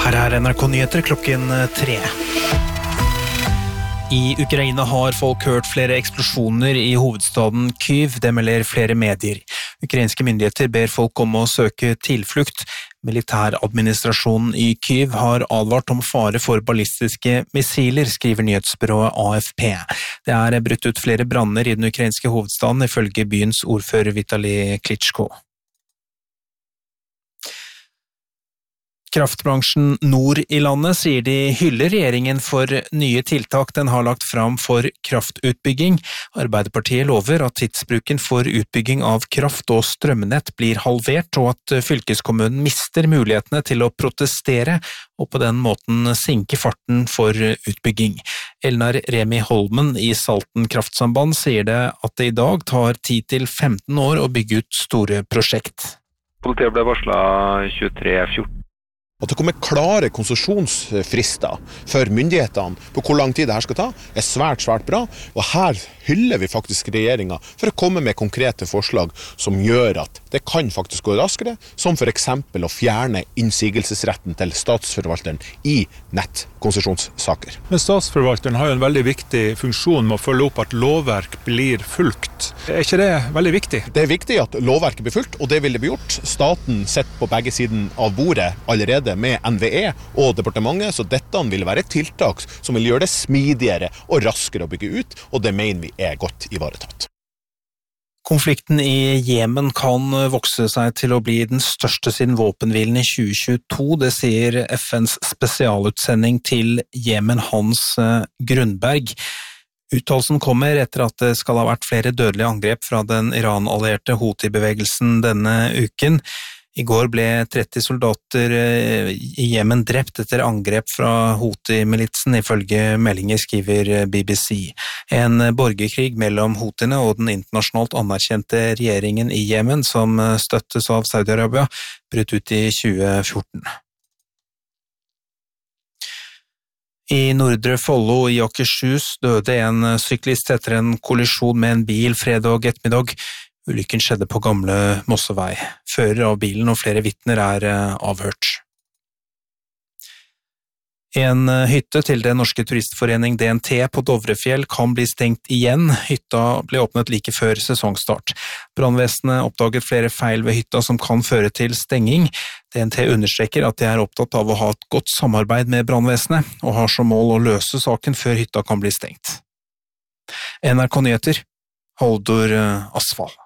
Her NRK Nyheter klokken 3. I Ukraina har folk hørt flere eksplosjoner i hovedstaden Kyiv, det melder flere medier. Ukrainske myndigheter ber folk om å søke tilflukt. Militæradministrasjonen i Kyiv har advart om fare for ballistiske missiler, skriver nyhetsbyrået AFP. Det er brutt ut flere branner i den ukrainske hovedstaden, ifølge byens ordfører Vitali Klitschko. Kraftbransjen nord i landet sier de hyller regjeringen for nye tiltak den har lagt fram for kraftutbygging. Arbeiderpartiet lover at tidsbruken for utbygging av kraft og strømnett blir halvert, og at fylkeskommunen mister mulighetene til å protestere og på den måten sinke farten for utbygging. Elnar Remi Holmen i Salten kraftsamband sier det at det i dag tar 10-15 år å bygge ut store prosjekt. Politiet ble varslet 23.14. At det kommer klare konsesjonsfrister for myndighetene på hvor lang tid dette skal ta, er svært bra. Og her hyller vi faktisk regjeringen for å komme med konkrete forslag som gjør at det kan faktisk gå raskere, som for eksempel å fjerne innsigelsesretten til statsforvalteren i nettkonsesjonssaker. Men statsforvalteren har jo en veldig viktig funksjon med å følge opp at lovverk blir fulgt. Er ikke det veldig viktig? Det er viktig at lovverket blir fulgt, og det vil det bli gjort. Staten sitter på begge siden av bordet allerede med NVE og departementet, så dette vil være et tiltak som vil gjøre det smidigere og raskere å bygge ut, og det mener vi er godt ivaretatt. Konflikten i Jemen kan vokse seg til å bli den største siden våpenhvilen i 2022, det sier FNs spesialutsending til Jemen, Hans Grundberg. Uttalelsen kommer etter at det skal ha vært flere dødelige angrep fra den Iran-allierte Houthi-bevegelsen denne uken. I går ble 30 soldater i Jemen drept etter angrep fra Houthi-militsen, ifølge meldinger, skriver BBC. En borgerkrig mellom Houthiene og den internasjonalt anerkjente regjeringen i Jemen, som støttes av Saudi-Arabia, brøt ut i 2014. I Nordre Follo i Akershus døde en syklist etter en kollisjon med en bil fredag ettermiddag. Ulykken skjedde på Gamle Mossevei. Fører av bilen og flere vitner er avhørt. En hytte til den norske turistforening DNT på Dovrefjell kan bli stengt igjen. Hytta ble åpnet like før sesongstart. Brannvesenet oppdaget flere feil ved hytta som kan føre til stenging. DNT understreker at de er opptatt av å ha et godt samarbeid med brannvesenet, og har som mål å løse saken før hytta kan bli stengt. NRK Nyheter, Haldor Asfall.